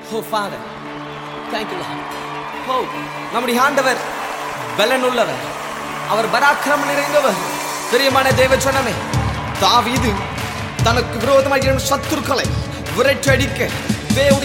Oh Father, thank you Lord. Oh, நம்முடைய ஆண்டவர் பலனுள்ளவர், அவர் பராக்கிரமம் நிறைந்தவர். பிரியமான தேவ ஜனமே, தாவீது தனக்கு விரோதமாக சத்துருக்களை விரட்டடிக்க